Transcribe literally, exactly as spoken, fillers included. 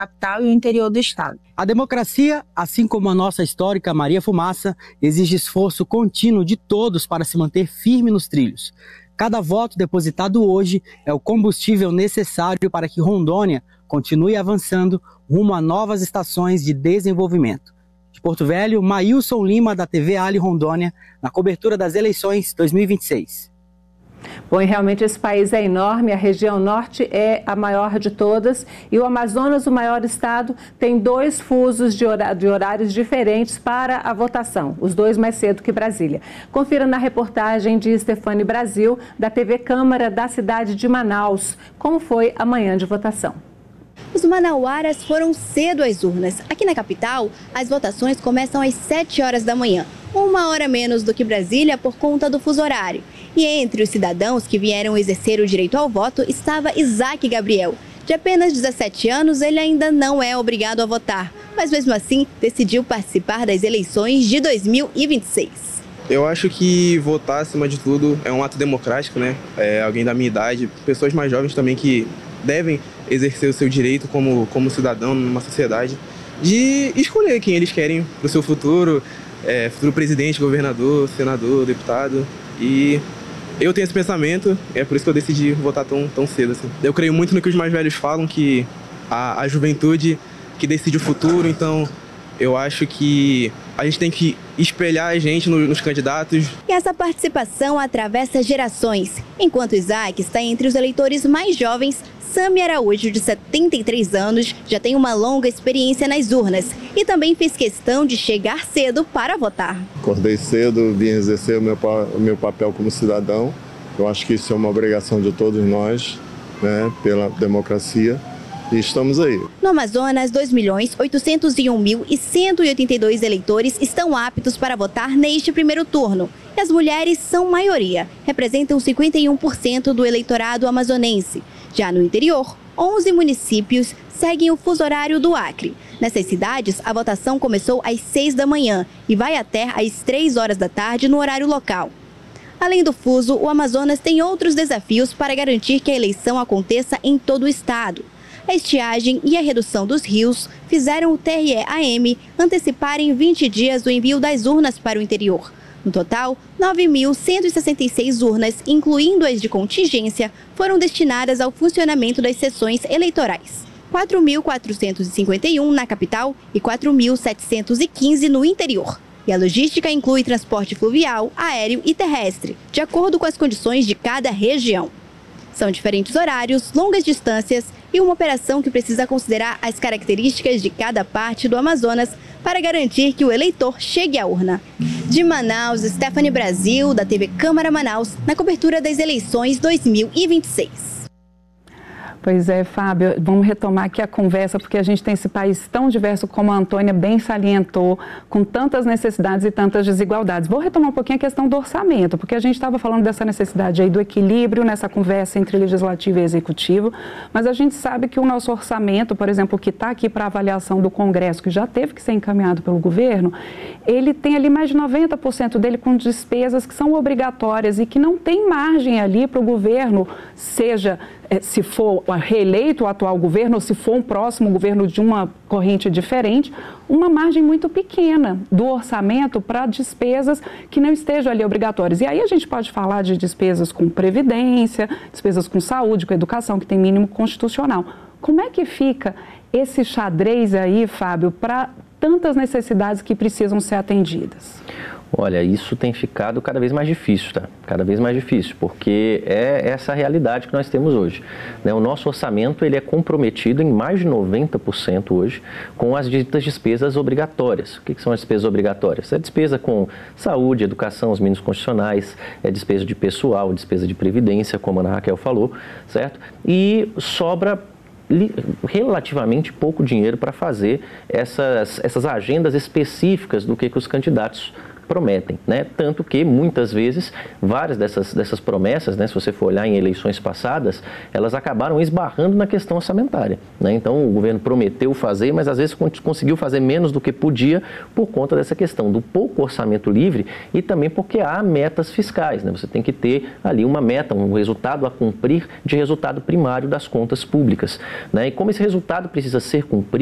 capital e o interior do estado. A democracia, assim como a nossa histórica Maria Fumaça, exige esforço contínuo de todos para se manter firme nos trilhos. Cada voto depositado hoje é o combustível necessário para que Rondônia continue avançando rumo a novas estações de desenvolvimento. De Porto Velho, Maílson Lima, da T V Ali Rondônia, na cobertura das eleições dois mil e vinte e seis. Bom, e realmente esse país é enorme, a região norte é a maior de todas e o Amazonas, o maior estado, tem dois fusos de, horá de horários diferentes para a votação, os dois mais cedo que Brasília. Confira na reportagem de Stefane Brasil, da T V Câmara da cidade de Manaus, como foi a manhã de votação. Os manauaras foram cedo às urnas. Aqui na capital, as votações começam às sete horas da manhã, uma hora menos do que Brasília por conta do fuso horário. E entre os cidadãos que vieram exercer o direito ao voto estava Isaac Gabriel. De apenas dezessete anos, ele ainda não é obrigado a votar, mas mesmo assim decidiu participar das eleições de dois mil e vinte e seis. Eu acho que votar, acima de tudo, é um ato democrático, né? É alguém da minha idade, pessoas mais jovens também que devem exercer o seu direito como, como cidadão numa sociedade, de escolher quem eles querem para o seu futuro, é, futuro presidente, governador, senador, deputado. E eu tenho esse pensamento, é por isso que eu decidi votar tão, tão cedo. Assim. Eu creio muito no que os mais velhos falam, que a, a juventude que decide o futuro, então eu acho que a gente tem que espelhar a gente no, nos candidatos. E essa participação atravessa gerações. Enquanto Isaac está entre os eleitores mais jovens, Sami Araújo, de setenta e três anos, já tem uma longa experiência nas urnas e também fez questão de chegar cedo para votar. Acordei cedo, vim exercer o meu, o meu papel como cidadão. Eu acho que isso é uma obrigação de todos nós, né, pela democracia. E estamos aí. No Amazonas, dois milhões oitocentos e um mil cento e oitenta e dois eleitores estão aptos para votar neste primeiro turno. E as mulheres são maioria, representam cinquenta e um por cento do eleitorado amazonense. Já no interior, onze municípios seguem o fuso horário do Acre. Nessas cidades, a votação começou às seis da manhã e vai até às três horas da tarde no horário local. Além do fuso, o Amazonas tem outros desafios para garantir que a eleição aconteça em todo o estado. A estiagem e a redução dos rios fizeram o T R E A M antecipar em vinte dias o envio das urnas para o interior. No total, nove mil cento e sessenta e seis urnas, incluindo as de contingência, foram destinadas ao funcionamento das sessões eleitorais. quatro mil quatrocentos e cinquenta e um na capital e quatro mil setecentos e quinze no interior. E a logística inclui transporte fluvial, aéreo e terrestre, de acordo com as condições de cada região. São diferentes horários, longas distâncias e uma operação que precisa considerar as características de cada parte do Amazonas para garantir que o eleitor chegue à urna. De Manaus, Stefane Brasil, da T V Câmara Manaus, na cobertura das eleições dois mil e vinte e seis. Pois é, Fábio, vamos retomar aqui a conversa, porque a gente tem esse país tão diverso, como a Antônia bem salientou, com tantas necessidades e tantas desigualdades. Vou retomar um pouquinho a questão do orçamento, porque a gente estava falando dessa necessidade aí do equilíbrio nessa conversa entre legislativo e executivo, mas a gente sabe que o nosso orçamento, por exemplo, que está aqui para avaliação do Congresso, que já teve que ser encaminhado pelo governo, ele tem ali mais de noventa por cento dele com despesas que são obrigatórias e que não tem margem ali para o governo, seja se for reeleito o atual governo ou se for um próximo governo de uma corrente diferente, uma margem muito pequena do orçamento para despesas que não estejam ali obrigatórias. E aí a gente pode falar de despesas com previdência, despesas com saúde, com educação, que tem mínimo constitucional. Como é que fica esse xadrez aí, Fábio, para tantas necessidades que precisam ser atendidas? Olha, isso tem ficado cada vez mais difícil, tá? Cada vez mais difícil, porque é essa a realidade que nós temos hoje, né? O nosso orçamento, ele é comprometido em mais de noventa por cento hoje com as ditas despesas obrigatórias. O que que são as despesas obrigatórias? É despesa com saúde, educação, os mínimos constitucionais, é despesa de pessoal, despesa de previdência, como a Ana Raquel falou, certo? E sobra relativamente pouco dinheiro para fazer essas, essas agendas específicas do que, que os candidatos prometem, né? Tanto que muitas vezes várias dessas, dessas promessas, né, se você for olhar em eleições passadas, elas acabaram esbarrando na questão orçamentária, né? Então o governo prometeu fazer, mas às vezes conseguiu fazer menos do que podia por conta dessa questão do pouco orçamento livre e também porque há metas fiscais, né? Você tem que ter ali uma meta, um resultado a cumprir de resultado primário das contas públicas, né? E como esse resultado precisa ser cumprido,